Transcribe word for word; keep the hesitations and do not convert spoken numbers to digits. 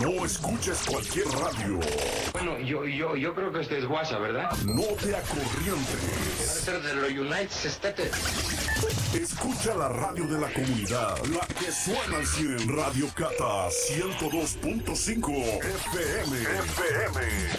No escuches cualquier radio. Bueno, yo, yo, yo creo que este es WhatsApp, ¿verdad? No te acorrientes. Debe ser de los United States. Escucha la radio de la comunidad, la que suena al cien en Radio Cata ciento dos punto cinco F M. F M.